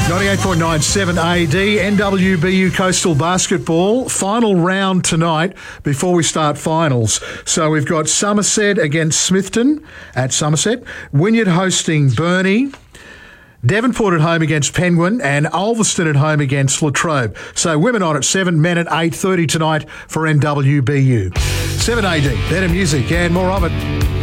98.97 AD, NWBU Coastal Basketball. Final round tonight before we start finals. So we've got Somerset against Smithton at Somerset, Wynyard hosting Burnie, Devonport at home against Penguin, and Ulverston at home against Latrobe. So women on at 7, men at 8:30 tonight for NWBU. 7 AD, better music and more of it.